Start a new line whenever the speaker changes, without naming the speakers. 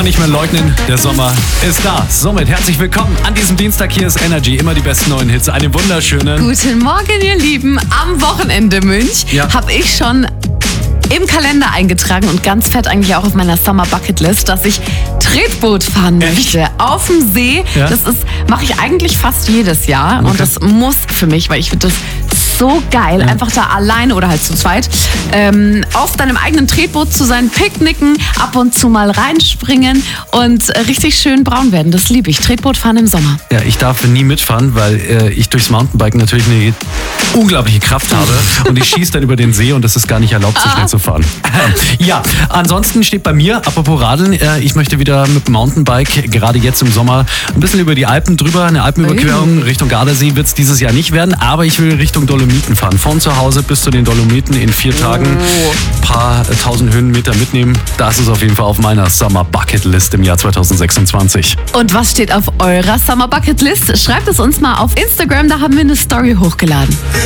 Nicht mehr leugnen, der Sommer ist da. Somit herzlich willkommen an diesem Dienstag. Hier ist Energy, immer die besten neuen Hits. Einen wunderschönen
Guten Morgen, ihr Lieben. Am Wochenende, Münch, habe ich schon im Kalender eingetragen und ganz fett eigentlich auch auf meiner Summer Bucket List, dass ich Tretboot fahren möchte. Auf dem See.
Ja?
Das mache ich eigentlich fast jedes Jahr.
Okay.
Und das muss für mich, weil ich finde das so geil, einfach da alleine oder halt zu zweit auf deinem eigenen Tretboot zu sein, picknicken, ab und zu mal reinspringen und richtig schön braun werden. Das liebe ich. Tretboot fahren im Sommer.
Ja, ich darf nie mitfahren, weil ich durchs Mountainbiken natürlich eine unglaubliche Kraft habe und ich schieße dann über den See und es ist gar nicht erlaubt, so schnell zu fahren. Ja, ansonsten steht bei mir, apropos Radeln, ich möchte wieder mit dem Mountainbike, gerade jetzt im Sommer, ein bisschen über die Alpen drüber, eine Alpenüberquerung Richtung Gardasee wird es dieses Jahr nicht werden, aber ich will Richtung Dolomiten fahren. Von zu Hause bis zu den Dolomiten in 4 Tagen, ein paar 1000 Höhenmeter mitnehmen. Das ist auf jeden Fall auf meiner Summer Bucket List im Jahr 2026.
Und was steht auf eurer Summer Bucket List? Schreibt es uns mal auf Instagram, da haben wir eine Story hochgeladen.